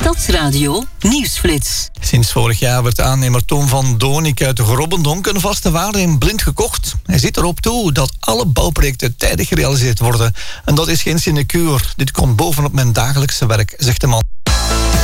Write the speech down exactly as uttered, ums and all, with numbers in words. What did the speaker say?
Stadsradio Nieuwsflits. Sinds vorig jaar werd aannemer Toon van Donik uit Grobbendonk een vaste waarde in Blind gekocht. Hij ziet erop toe dat alle bouwprojecten tijdig gerealiseerd worden. En dat is geen sinecure. Dit komt bovenop mijn dagelijkse werk, zegt de man.